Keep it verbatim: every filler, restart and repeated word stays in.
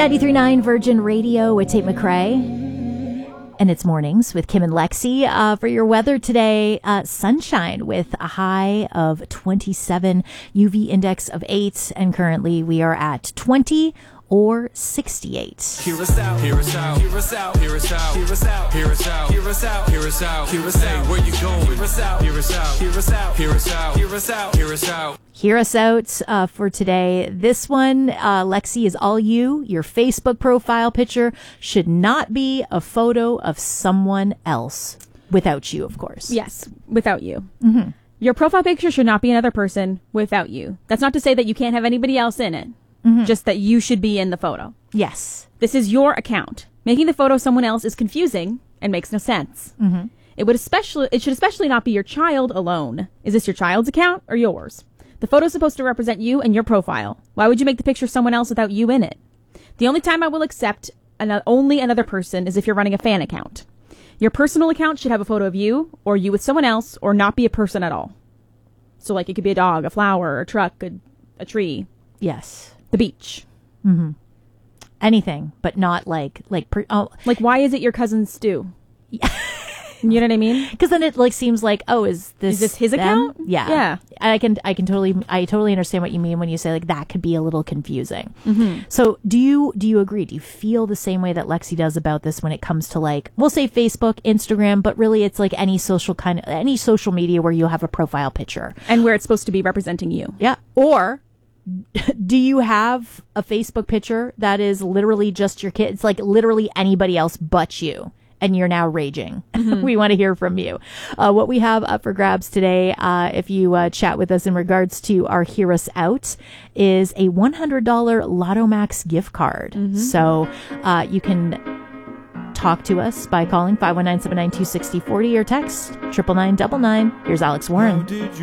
ninety-three point nine Virgin Radio with Tate McRae. And it's mornings with Kim and Lexi. Uh, for your weather today, uh, sunshine with a high of twenty-seven, U V index of eight, and currently we are at twenty or sixty-eight. Hear us out, hear us out, hear us out, hear us out, hear us out, hear us out, hear us out, hear us out, hear us out, where you going? Hear us out, hear us out, hear us out, hear us out, hear us out, hear us out. Hear us out uh, for today. This one, uh, Lexi, is all you. Your Facebook profile picture should not be a photo of someone else. Without you, of course. Yes, without you. Mm-hmm. Your profile picture should not be another person without you. That's not to say that you can't have anybody else in it. Mm-hmm. Just that you should be in the photo. Yes. This is your account. Making the photo someone else is confusing and makes no sense. Mm-hmm. It would especially, it should especially not be your child alone. Is this your child's account or yours? The photo is supposed to represent you and your profile. Why would you make the picture someone else without you in it? The only time I will accept an, only another person is if you're running a fan account. Your personal account should have a photo of you or you with someone else or not be a person at all. So like it could be a dog, a flower, a truck, a, a tree. Yes. The beach. Mm-hmm. Anything, but not like, like, per, oh. Like, why is it your cousin's stew? You know what I mean? Because then it like seems like, oh, is this is this his them? account? Yeah, yeah. I can, I can totally, I totally understand what you mean when you say like that could be a little confusing. Mm-hmm. So, do you, do you agree? Do you feel the same way that Lexi does about this when it comes to like, we'll say Facebook, Instagram, but really it's like any social kind of any social media where you have a profile picture and where it's supposed to be representing you? Yeah, or. Do you have a Facebook picture that is literally just your kid? It's like literally anybody else but you, and you're now raging. Mm-hmm. We want to hear from you. Uh, what we have up for grabs today, uh, if you uh, chat with us in regards to our Hear Us Out, is a one hundred dollars Lotto Max gift card. Mm-hmm. So uh, you can talk to us by calling five one nine, seven nine two, six zero four zero or text triple nine double nine. Here's Alex Warren.